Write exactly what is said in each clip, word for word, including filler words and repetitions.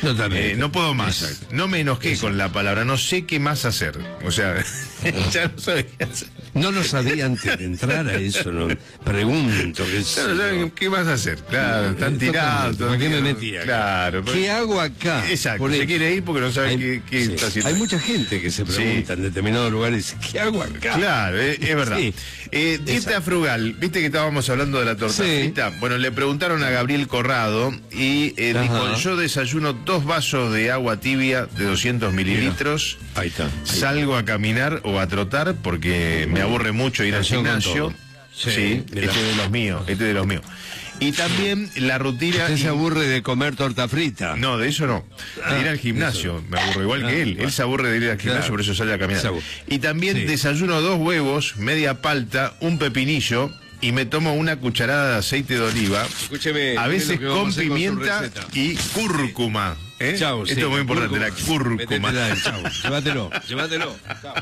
Eh, no puedo más. Exacto. No me enojé Exacto. con la palabra, no sé qué más hacer. O sea, ya no sabía hacer. No lo sabía antes de entrar a eso, no. Pregunto. ¿Qué, ya no saben qué vas a hacer? Claro, están tirados. ¿Por qué me metí acá? Claro. ¿Qué hago acá? Exacto, se quiere ir porque no sabe hay, qué, qué sí. está haciendo. Hay mucha gente que se pregunta sí. en determinados lugares, ¿qué hago acá? Claro, es, es verdad. Sí. Eh, dieta frugal, viste que estábamos hablando de la torta sí. frita. Bueno, le preguntaron a Gabriel Corrado y eh, dijo, yo desayuno dos vasos de agua tibia de doscientos mililitros. Ahí está. Ahí salgo a caminar o a trotar porque me aburre mucho ir al gimnasio. Sí, sí este de los míos, este de los míos. Y también la rutina... ¿Usted y... se aburre de comer torta frita? No, de eso no. De ir al gimnasio. Me aburro igual ah, que él. Bueno. Él se aburre de ir al gimnasio, claro. por eso sale a caminar. Y también sí. desayuno dos huevos, media palta, un pepinillo y me tomo una cucharada de aceite de oliva. Escúcheme. A veces con pimienta con y cúrcuma. ¿Eh? Chau, Esto sí. es muy importante, cúrcuma. la cúrcuma. Chau. Llévatelo, llévatelo. Chau.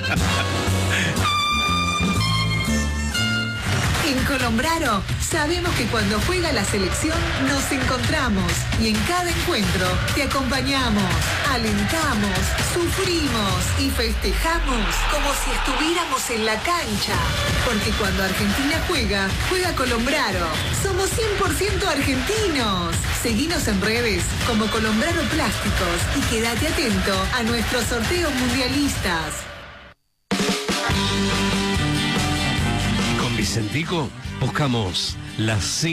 En Colombraro sabemos que cuando juega la selección nos encontramos y en cada encuentro te acompañamos, alentamos, sufrimos y festejamos como si estuviéramos en la cancha. Porque cuando Argentina juega, juega Colombraro. Somos cien por ciento argentinos. Seguinos en redes como Colombraro Plásticos y quédate atento a nuestros sorteos mundialistas. Vicentico, buscamos las